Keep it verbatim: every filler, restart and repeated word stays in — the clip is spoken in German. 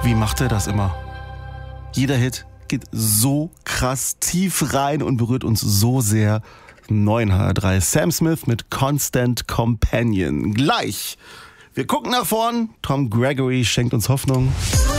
Wie macht er das immer? Jeder Hit geht so krass tief rein und berührt uns so sehr. neun H drei Sam Smith mit Constant Companion. Gleich. Wir gucken nach vorn. Tom Gregory schenkt uns Hoffnung.